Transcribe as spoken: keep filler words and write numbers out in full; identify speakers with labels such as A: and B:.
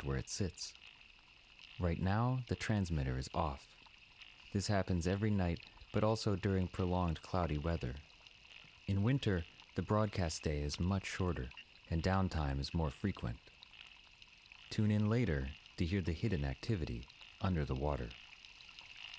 A: where it sits. Right now, the transmitter is off. This happens every night, but also during prolonged cloudy weather. In winter, the broadcast day is much shorter, and downtime is more frequent. Tune in later to hear the hidden activity under the water.